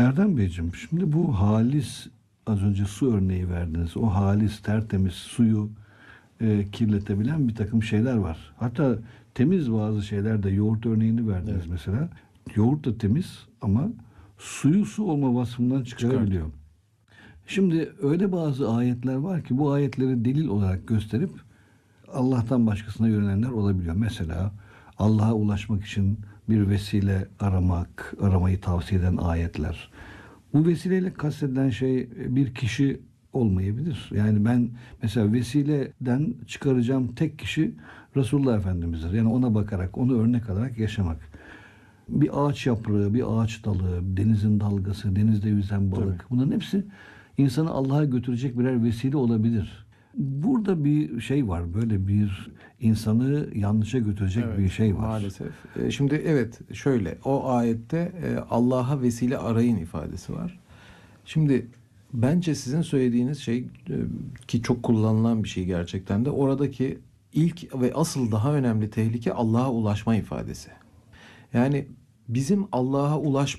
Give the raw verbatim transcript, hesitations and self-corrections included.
Erdem Beyciğim, şimdi bu halis, az önce su örneği verdiniz. O halis, tertemiz suyu e, kirletebilen bir takım şeyler var. Hatta temiz bazı şeyler de, yoğurt örneğini verdiniz Evet. mesela. Yoğurt da temiz ama suyu su olma vasfından çıkarabiliyor. Şimdi öyle bazı ayetler var ki bu ayetleri delil olarak gösterip Allah'tan başkasına yönelenler olabiliyor. Mesela Allah'a ulaşmak için bir vesile aramak, aramayı tavsiye eden ayetler. Bu vesileyle kastedilen şey bir kişi olmayabilir. Yani ben mesela vesileden çıkaracağım tek kişi Resulullah Efendimiz'dir. Yani ona bakarak, onu örnek alarak yaşamak. Bir ağaç yaprağı, bir ağaç dalı, denizin dalgası, denizde yüzen balık. Tabii. Bunların hepsi insanı Allah'a götürecek birer vesile olabilir. Burada bir şey var, böyle bir insanı yanlışa götürecek Evet, bir şey var. maalesef. E, Şimdi evet, şöyle, o ayette e, Allah'a vesile arayın ifadesi var. Şimdi bence sizin söylediğiniz şey, e, ki çok kullanılan bir şey gerçekten de, oradaki ilk ve asıl daha önemli tehlike Allah'a ulaşma ifadesi. Yani bizim Allah'a ulaş